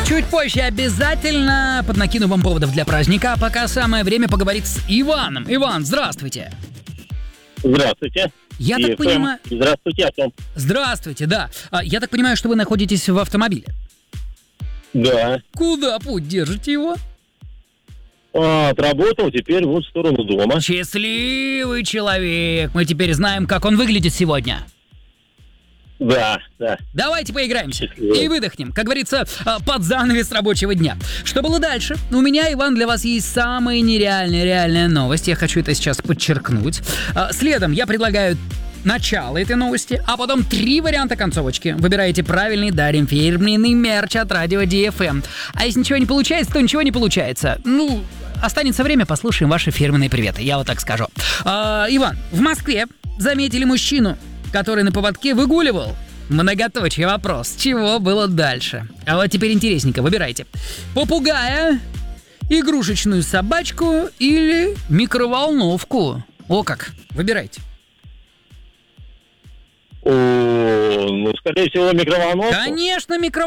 Чуть позже обязательно поднакину вам поводов для праздника, а пока самое время поговорить с Иваном. Иван, здравствуйте. Здравствуйте. Я так понимаю... Здравствуйте, Артем. Здравствуйте, да. Я так понимаю, что вы находитесь в автомобиле. Да. Куда путь держите его? Отработал, теперь вот в сторону дома. Счастливый человек. Мы теперь знаем, как он выглядит сегодня. Да. Давайте поиграемся Счастливый. и выдохнем, как говорится, под занавес рабочего дня. Что было дальше? У меня, Иван, для вас есть самая реальная новость. Я хочу это сейчас подчеркнуть. Следом я предлагаю начало этой новости, а потом 3 варианта концовочки. Выбираете правильный, дарим фирменный мерч от радио DFM. А если ничего не получается, то ничего не получается. Останется время, послушаем ваши фирменные приветы, я вот так скажу. Иван, в Москве заметили мужчину, который на поводке выгуливал. Многоточие вопрос. Чего было дальше? А вот теперь интересненько, выбирайте. Попугая, игрушечную собачку или микроволновку. О как, выбирайте. Скорее всего, микроволновку. Конечно,